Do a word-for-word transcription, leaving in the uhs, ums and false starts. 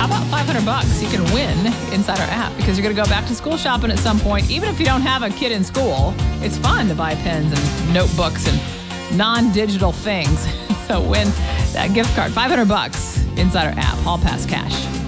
how about five hundred bucks you can win inside our app because you're going to go back to school shopping at some point. Even if you don't have a kid in school, it's fun to buy pens and notebooks and non-digital things. So win that gift card, five hundred bucks inside our app, Hall Pass Cash.